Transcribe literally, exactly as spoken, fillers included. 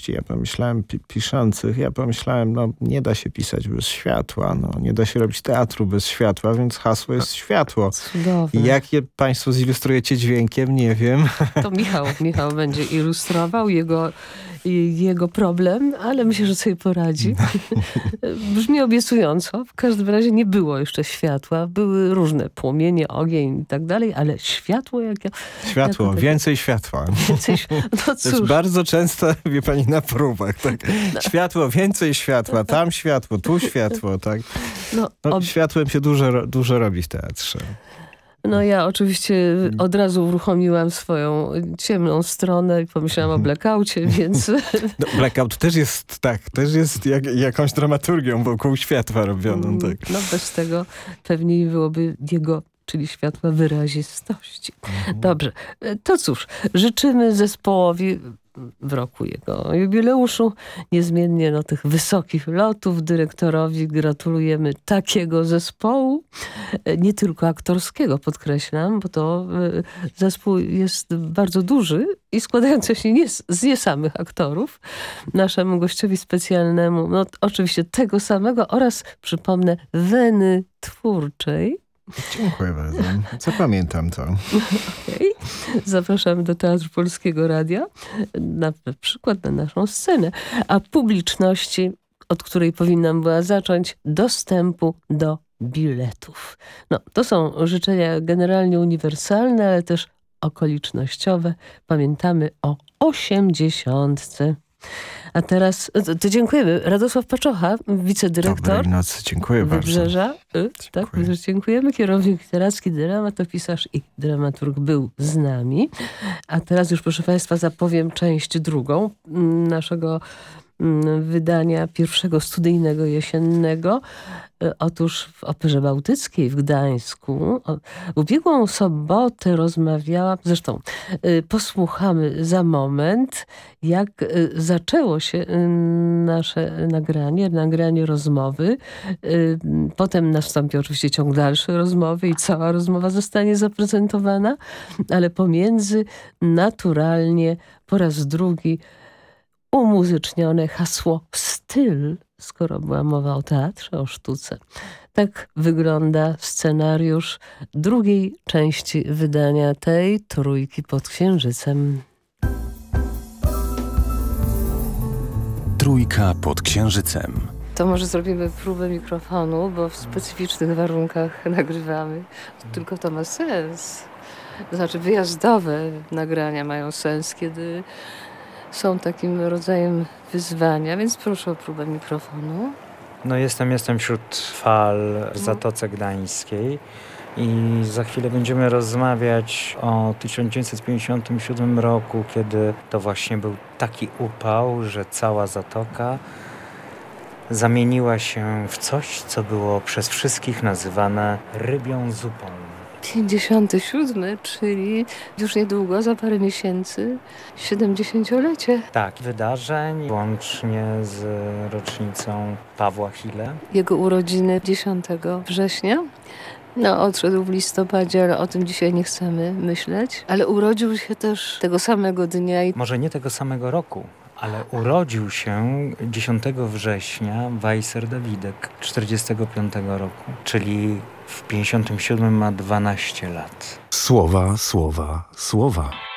twórczości, ja pomyślałem, pi- piszących, ja pomyślałem, no nie da się pisać bez światła, no nie da się robić teatru bez światła, więc hasło jest światło. Cudowne. I jak je państwo zilustrujecie dźwiękiem, nie wiem. To Michał, Michał będzie ilustrował jego, jego problem, ale myślę, że sobie poradzi. Brzmi obiecująco. W każdym razie nie było jeszcze światła. Były różne płomienie, ogień i tak dalej, ale światło jak ja... Światło, jako więcej światła. Więcej, no To jest cóż, bardzo często, wie pani, na próbach. Tak? Światło, więcej światła, tam światło, tu światło. Tak? no, No, ob... światłem się dużo, dużo robi w teatrze. no ja oczywiście od razu uruchomiłam swoją ciemną stronę i pomyślałam o blackoutie, więc... No, blackout też jest, tak, też jest jak, jakąś dramaturgią wokół światła robioną. Tak. No bez tego pewnie nie byłoby jego, czyli światła wyrazistości. Dobrze, to cóż, życzymy zespołowi w roku jego jubileuszu niezmiennie no, tych wysokich lotów. Dyrektorowi gratulujemy takiego zespołu, nie tylko aktorskiego, podkreślam, bo to y, zespół jest bardzo duży i składający się nie z, z nie samych aktorów. Naszemu gościowi specjalnemu, no oczywiście tego samego oraz, przypomnę, weny twórczej. Dziękuję bardzo. Zapamiętam to. Okay. Zapraszamy do Teatru Polskiego Radia, na przykład na naszą scenę, a publiczności, od której powinnam była zacząć, dostępu do biletów. No, to są życzenia generalnie uniwersalne, ale też okolicznościowe. Pamiętamy o osiemdziesiątce. A teraz to, to dziękujemy. Radosław Paczocha, wicedyrektor. Dobrej nocy, dziękuję Wybrzeża. bardzo. Y, tak, dziękuję. dziękujemy. Kierownik literacki, dramatopisarz i dramaturg był z nami. A teraz już, proszę państwa, zapowiem część drugą naszego wydania pierwszego studyjnego jesiennego. Otóż w Operze Bałtyckiej w Gdańsku w ubiegłą sobotę rozmawiałam, zresztą posłuchamy za moment, jak zaczęło się nasze nagranie, nagranie rozmowy. Potem nastąpi oczywiście ciąg dalszy rozmowy i cała rozmowa zostanie zaprezentowana, ale pomiędzy naturalnie po raz drugi umuzycznione hasło styl, skoro była mowa o teatrze, o sztuce. Tak wygląda scenariusz drugiej części wydania tej Trójki pod Księżycem. Trójka pod Księżycem. To może zrobimy próbę mikrofonu, bo w specyficznych warunkach nagrywamy. Tylko to ma sens. To znaczy wyjazdowe nagrania mają sens, kiedy są takim rodzajem wyzwania, więc proszę o próbę mikrofonu. No jestem, jestem wśród fal w Zatoce Gdańskiej i za chwilę będziemy rozmawiać o tysiąc dziewięćset pięćdziesiątym siódmym roku, kiedy to właśnie był taki upał, że cała Zatoka zamieniła się w coś, co było przez wszystkich nazywane rybią zupą. pięćdziesiąty siódmy, czyli już niedługo, za parę miesięcy, siedemdziesięciolecie. Tak, wydarzeń, łącznie z rocznicą Pawła Hille. Jego urodziny dziesiątego września. No, odszedł w listopadzie, ale o tym dzisiaj nie chcemy myśleć. Ale urodził się też tego samego dnia. I... Może nie tego samego roku, ale urodził się dziesiątego września Wajser Dawidek czterdziestego piątego roku, czyli w pięćdziesiątym siódmym ma dwanaście lat. Słowa, słowa, słowa.